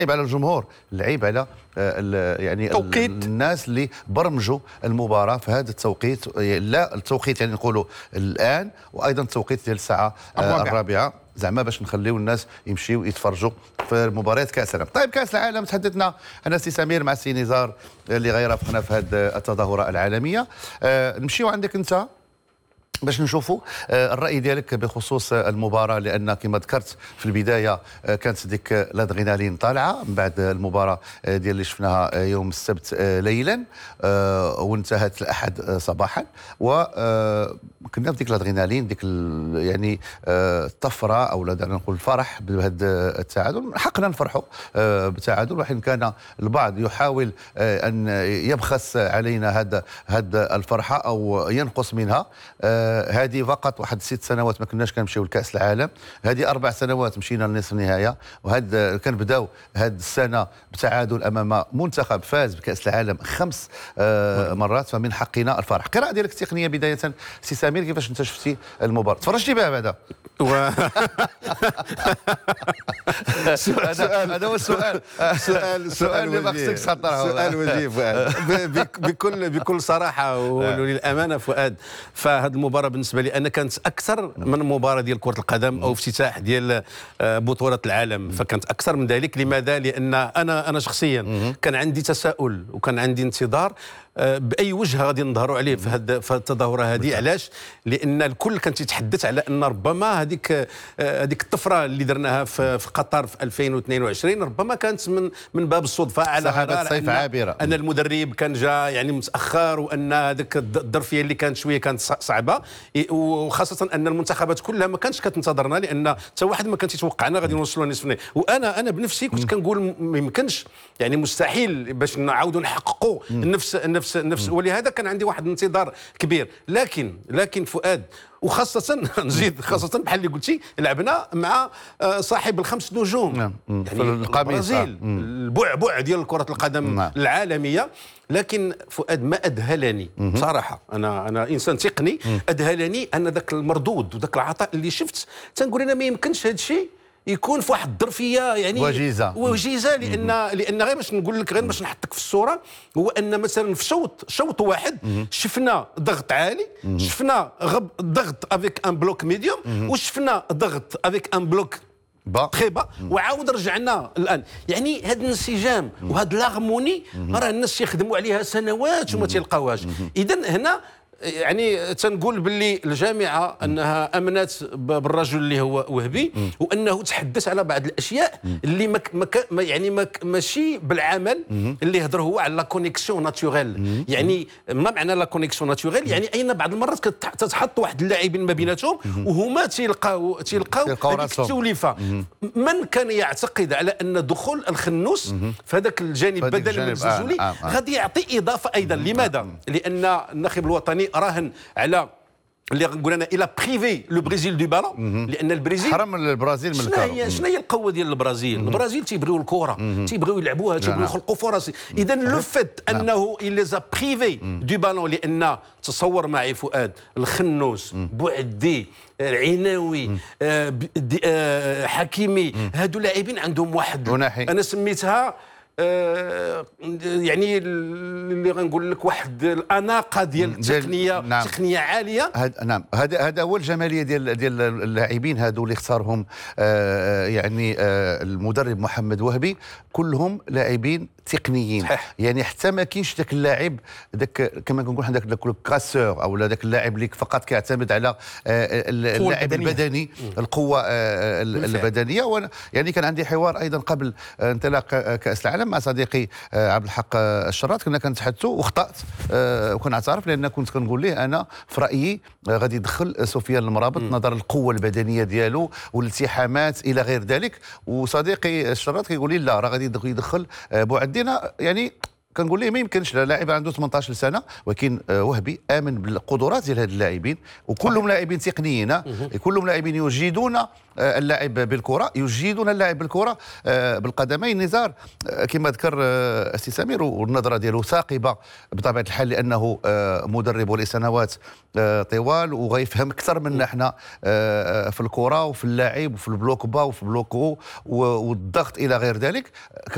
عيب على الجمهور، العيب على يعني توقيت. الناس اللي برمجوا المباراه في هذا التوقيت. لا التوقيت يعني نقولوا الان، وايضا التوقيت ديال الساعه الرابعه زعما باش نخليو الناس يمشيو يتفرجوا في مباريات كاس العالم. طيب كاس العالم تحدثنا انا سي سمير مع سي نزار اللي غيرافقنا في هذه التظاهره العالميه. نمشيو عندك انت باش نشوفوا الراي ديالك بخصوص المباراه، لان كما ذكرت في البدايه كانت ديك الادرينالين طالعه من بعد المباراه ديال اللي شفناها يوم السبت ليلا وانتهت الاحد صباحا، وكنا في ديك الادرينالين ديك يعني الطفره او دعنا نقول الفرح بهذا التعادل. حقنا نفرحوا بالتعادل، وحين كان البعض يحاول ان يبخس علينا هذا الفرحه او ينقص منها. هذه فقط واحد 6 سنوات ما كناش كنمشيو لكاس العالم، هذه 4 سنوات مشينا لنصف النهائي، وهذا كنبداو هذه السنه بتعادل امام منتخب فاز بكاس العالم 5 مرات، فمن حقنا الفرح. القراءه ديالك التقنيه بدايه سي سمير، كيفاش انت شفتي المباراه؟ تفرجتي بها بعدا؟ هذا هو السؤال. سؤال اللي ما خصكش تطرحه. سؤال وجيه فؤاد، بكل صراحه وللامانه فؤاد. فهذه المباراه بالنسبه لي انا كانت اكثر من مباراه ديال كره القدم او افتتاح ديال بطوله العالم، فكانت اكثر من ذلك. لماذا؟ لان انا شخصيا كان عندي تساؤل وكان عندي انتظار باي وجه غادي نظهروا عليه في التظاهره هذه. علاش؟ لان الكل كان يتحدث على ان ربما هذيك الطفره اللي درناها في قطر في 2022 ربما كانت من باب الصدفه، على سحابات صيف عابره، ان المدرب كان جا يعني متاخر، وان هذيك الظرفيه اللي كانت شويه كانت صعبه، وخاصه ان المنتخبات كلها ما كانتش كتنتظرنا، لان حتى واحد ما كانش يتوقعنا غادي نوصلوا لنصف النهائي. وانا بنفسي كنت كنقول ما يمكنش، يعني مستحيل باش نعاودوا نحققوا نفس ولهذا كان عندي واحد الانتظار كبير. لكن فؤاد، وخاصة نزيد خاصة بحال اللي قلتي لعبنا مع صاحب ال5 نجوم، يعني البرازيل، البعبع ديال كرة القدم العالمية. لكن فؤاد ما أذهلني بصراحة، أنا إنسان تقني، أذهلني أن ذاك المردود وذاك العطاء اللي شفت، تنقول أنا ما يمكنش هذا الشيء يكون في واحد الظرفيه يعني وجيزه. لان غير باش نقول لك، غير باش نحطك في الصوره، هو ان مثلا في شوط واحد شفنا ضغط عالي، شفنا ضغط افيك ان بلوك ميديوم، وشفنا ضغط افيك ان بلوك تري با، وعاود رجعنا الان. يعني هذا الانسجام وهذا لاغموني راه الناس يخدموا عليها سنوات وما تلقاوهاش. اذا هنا يعني تنقول باللي الجامعه انها امنت بالرجل اللي هو وهبي، وانه تحدث على بعض الاشياء اللي يعني ماشي بالعمل اللي هضر هو على لا كونيكسيون ناتوريل. يعني ما معنى لا كونيكسيون ناتوريل؟ يعني اين بعض المرات كتحط واحد اللاعبين ما بيناتهم وهما تيلقاو التوليفه. من كان يعتقد على ان دخول الخنوس في هذاك الجانب بدل من الزجولي غادي يعطي اضافه ايضا. لماذا؟ لان الناخب الوطني راهن على اللي نقول انا الى بريفي لو برازيل دو بالون، لان البرازيل حرم البرازيل من الكره. شنو هي القوه ديال البرازيل؟ البرازيل تيبغيو الكره، تيبغيو يلعبوها، تيبغيو يخلقوا فرص. اذا لو فيت انه الي زا بريفي دو بالون، لان تصور معي فؤاد، الخنوس، بوعدي، العناوي، حكيمي، هادو لاعبين عندهم واحد انا سميتها يعني اللي غنقول لك واحد الاناقه ديال التقنيه، تقنيه عاليه. نعم، هذا هو الجماليه ديال اللاعبين هذو اللي اختارهم يعني المدرب محمد وهبي، كلهم لاعبين تقنيين. يعني حتى ما كاينش ذاك اللاعب ذاك كما كنقول حنا ذاك الكاسور او ذاك اللاعب اللي فقط كيعتمد على اللاعب البدني، القوه البدنيه. يعني كان عندي حوار ايضا قبل انطلاق كاس العالم مع صديقي عبد الحق الشراط، كنا كنتحدثوا واخطات وكنعترف، لان كنت كنقول ليه انا في رايي غادي يدخل سفيان المرابط نظرا للقوه البدنيه ديالو والالتحامات الى غير ذلك. وصديقي الشراط كيقول لي لا، راه غادي يدخل بوعدينا. يعني كنقول ليه ما يمكنش، لاعب عنده 18 سنه، ولكن وهبي امن بالقدرات ديال هاد اللاعبين، وكلهم لاعبين تقنيين، كلهم لاعبين يجيدون اللاعب بالكره، يجيدون اللاعب بالكره بالقدمين. نزار كما ذكر السي سمير، والنظره ديالو ثاقبه بطبيعه الحال، لانه مدرب ولسنوات طوال وغيفهم اكثر منا احنا في الكره وفي اللاعب وفي البلوك با وفي البلوكو والضغط الى غير ذلك.